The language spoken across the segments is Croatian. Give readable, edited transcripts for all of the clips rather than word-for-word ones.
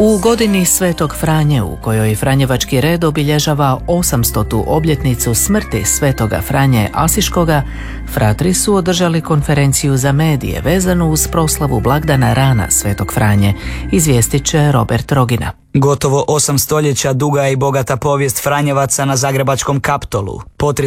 U godini Svetog Franje, u kojoj Franjevački red obilježava 800. obljetnicu smrti Svetoga Franje Asiškoga, fratri su održali konferenciju za medije vezanu uz proslavu blagdana rana Svetog Franje, izvijestit će Robert Rogina. Gotovo 8 stoljeća duga je i bogata povijest Franjevaca na zagrebačkom Kaptolu. Potres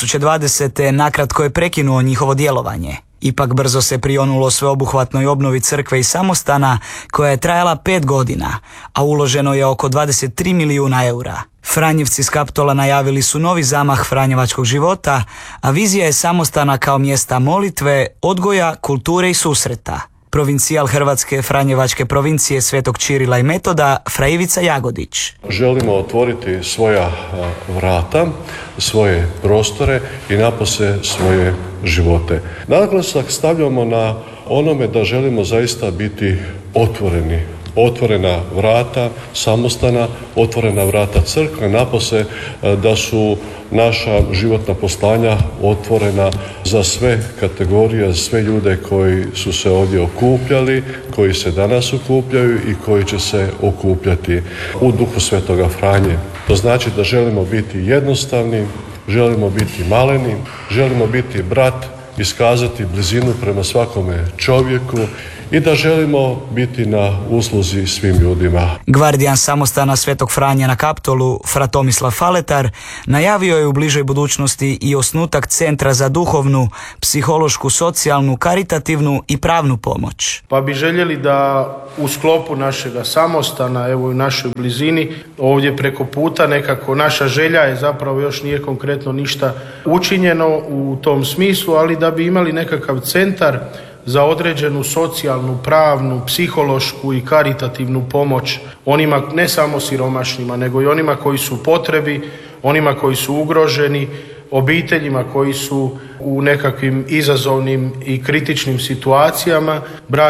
2020. nakratko je prekinuo njihovo djelovanje. Ipak brzo se prionulo sveobuhvatnoj obnovi crkve i samostana koja je trajala 5 godina, a uloženo je oko 23 milijuna eura. Franjevci s Kaptola najavili su novi zamah franjevačkog života, a vizija je samostana kao mjesta molitve, odgoja, kulture i susreta. Provincijal Hrvatske Franjevačke provincije Svetog Čirila i Metoda, Fra Ivica Jagodić. Želimo otvoriti svoja vrata, svoje prostore i napose svoje živote. Naglasak stavljamo na onome da želimo zaista biti otvoreni. Otvorena vrata samostana, otvorena vrata crkve, napose da su naša životna poslanja otvorena za sve kategorije, za sve ljude koji su se ovdje okupljali, koji se danas okupljaju i koji će se okupljati u duhu Svetoga Franje. To znači da želimo biti jednostavni, želimo biti maleni, želimo biti brat, iskazati blizinu prema svakome čovjeku i da želimo biti na usluzi svim ljudima. Gvardijan samostana Svetog Franje na Kaptolu, Fra Tomislav Faletar, najavio je u bližoj budućnosti i osnutak Centra za duhovnu, psihološku, socijalnu, karitativnu i pravnu pomoć. Pa bi željeli da u sklopu našega samostana, evo u našoj blizini, ovdje preko puta nekako naša želja je, zapravo još nije konkretno ništa učinjeno u tom smislu, ali da bi imali nekakav centar za određenu socijalnu, pravnu, psihološku i karitativnu pomoć onima ne samo siromašnima, nego i onima koji su u potrebi, onima koji su ugroženi, obiteljima koji su u nekakvim izazovnim i kritičnim situacijama,